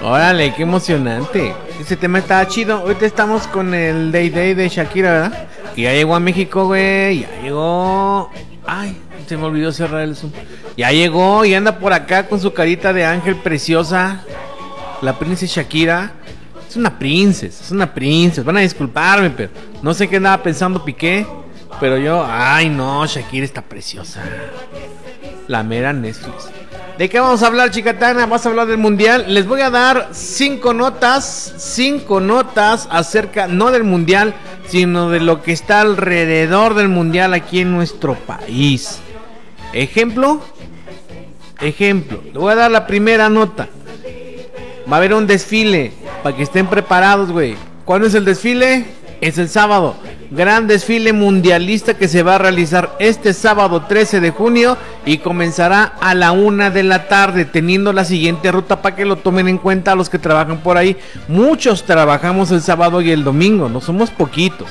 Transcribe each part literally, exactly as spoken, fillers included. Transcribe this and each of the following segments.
Órale, qué emocionante. Ese tema estaba chido. Ahorita estamos con el Day Day de Shakira, ¿verdad? Que ya llegó a México, güey. Ya llegó. Ay, se me olvidó cerrar el Zoom. Ya llegó y anda por acá con su carita de ángel preciosa. La princesa Shakira. Es una princesa, es una princesa. Van a disculparme, pero no sé qué andaba pensando Piqué. Pero yo, ay no, Shakira está preciosa. La mera Netflix. ¿De qué vamos a hablar, chicatana? Vamos a hablar del mundial. Les voy a dar cinco notas, cinco notas acerca, no del mundial, sino de lo que está alrededor del mundial aquí en nuestro país. Ejemplo, ejemplo. Le voy a dar la primera nota. Va a haber un desfile, para que estén preparados, güey. ¿Cuándo es el desfile? Es el sábado. Gran desfile mundialista que se va a realizar este sábado trece de junio y comenzará a la una de la tarde, teniendo la siguiente ruta para que lo tomen en cuenta los que trabajan por ahí. Muchos trabajamos el sábado y el domingo, no somos poquitos.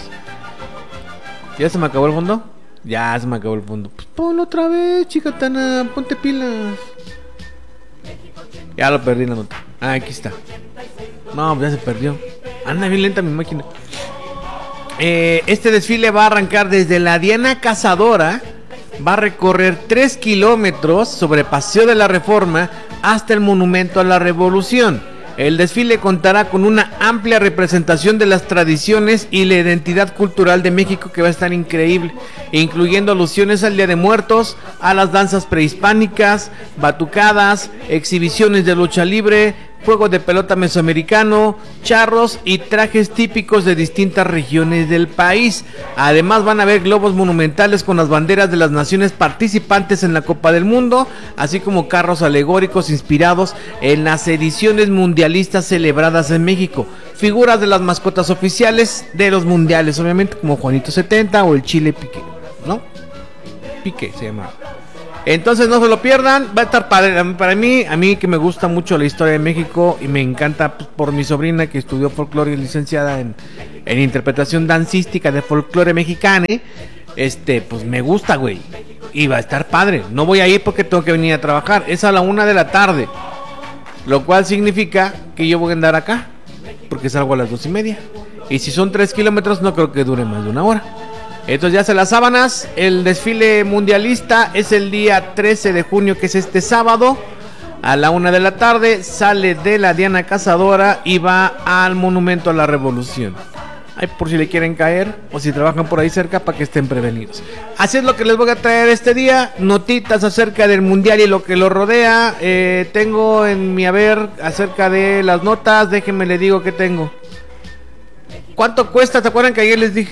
¿Ya se me acabó el fondo? Ya se me acabó el fondo. Pues ponlo otra vez, chicatana, ponte pilas. Ya lo perdí la nota. Ah, aquí está. No, pues ya se perdió. Anda bien lenta mi máquina. Eh, este desfile va a arrancar desde la Diana Cazadora, va a recorrer tres kilómetros sobre Paseo de la Reforma hasta el Monumento a la Revolución. El desfile contará con una amplia representación de las tradiciones y la identidad cultural de México, que va a estar increíble, incluyendo alusiones al Día de Muertos, a las danzas prehispánicas, batucadas, exhibiciones de lucha libre, juego de pelota mesoamericano, charros y trajes típicos de distintas regiones del país. Además van a haber globos monumentales con las banderas de las naciones participantes en la Copa del Mundo, así como carros alegóricos inspirados en las ediciones mundialistas celebradas en México, figuras de las mascotas oficiales de los mundiales, obviamente, como Juanito setenta o el Chile Piqué, ¿no? Piqué se llama. Entonces no se lo pierdan, va a estar padre. Para mí, a mí que me gusta mucho la historia de México y me encanta, pues, por mi sobrina que estudió folclore y licenciada en, en interpretación dancística de folclore mexicano, este, pues me gusta, güey, y va a estar padre. No voy a ir porque tengo que venir a trabajar, es a la una de la tarde, lo cual significa que yo voy a andar acá, porque salgo a las dos y media, y si son tres kilómetros no creo que dure más de una hora. Entonces ya se las sábanas. El desfile mundialista es el día trece de junio, que es este sábado, a la una de la tarde. Sale de la Diana Cazadora y va al Monumento a la Revolución. Ay, por si le quieren caer o si trabajan por ahí cerca, para que estén prevenidos. Así es lo que les voy a traer este día. Notitas acerca del mundial y lo que lo rodea. eh, Tengo en mi haber acerca de las notas. Déjenme le digo que tengo. ¿Cuánto cuesta? ¿Se acuerdan que ayer les dije?